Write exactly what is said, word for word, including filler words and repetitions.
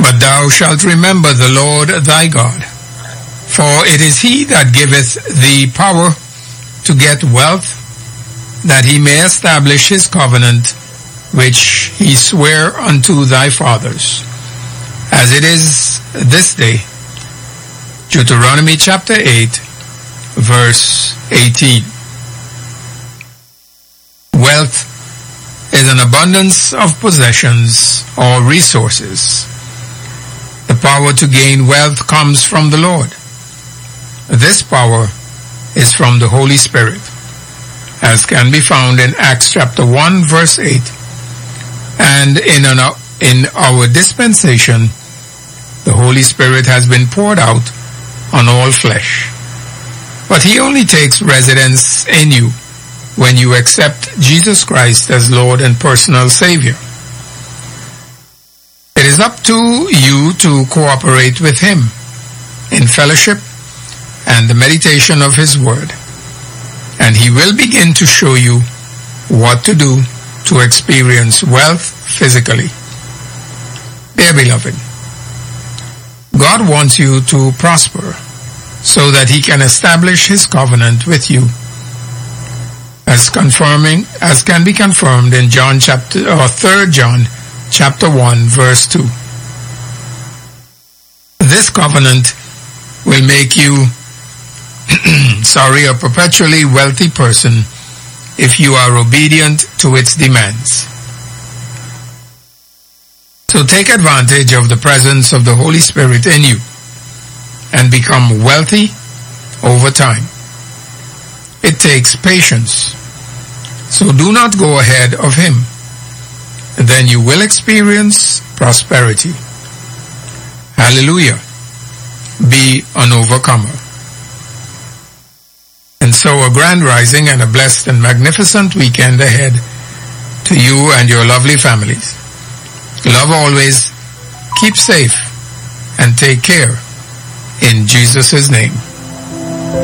But thou shalt remember the Lord thy God, for it is he that giveth thee power to get wealth, that he may establish his covenant, which he sware unto thy fathers, as it is this day. Deuteronomy chapter eight, verse eighteen. Wealth is an abundance of possessions or resources. The power to gain wealth comes from the Lord. This power is from the Holy Spirit, as can be found in Acts chapter one, verse eight. And in, an, in our dispensation, the Holy Spirit has been poured out on all flesh. But he only takes residence in you when you accept Jesus Christ as Lord and personal Savior. It is up to you to cooperate with him in fellowship and the meditation of his word, and he will begin to show you what to do to experience wealth physically. Dear beloved, God wants you to prosper so that he can establish his covenant with you, as confirming as can be confirmed in John chapter or third John chapter one, verse two. This covenant will make you sorry a perpetually wealthy person if you are obedient to its demands. So take advantage of the presence of the Holy Spirit in you and become wealthy over time. It takes patience, so do not go ahead of him. Then you will experience prosperity. Hallelujah. Be an overcomer. And so a grand rising and a blessed and magnificent weekend ahead to you and your lovely families. Love always, keep safe, and take care in Jesus' name.